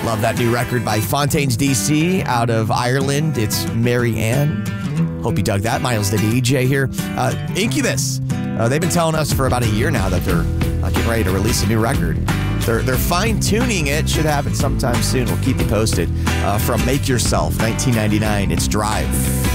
Love that new record by Fontaines DC out of Ireland. It's Mary Ann. Hope you dug that. Miles the DJ here. Incubus. They've been telling us for about a year now that they're getting ready to release a new record. They're fine-tuning it. Should have it sometime soon. We'll keep you posted. From Make Yourself, 1999, it's Drive.